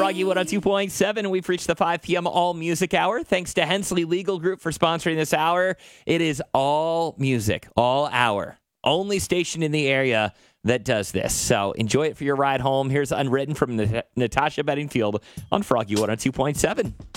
Froggy 102.7. We've reached the 5 p.m. All Music Hour. Thanks to Hensley Legal Group for sponsoring this hour. It is all music, all hour. Only station in the area that does this. So enjoy it for your ride home. Here's Unwritten from Natasha Bedingfield on Froggy 102.7.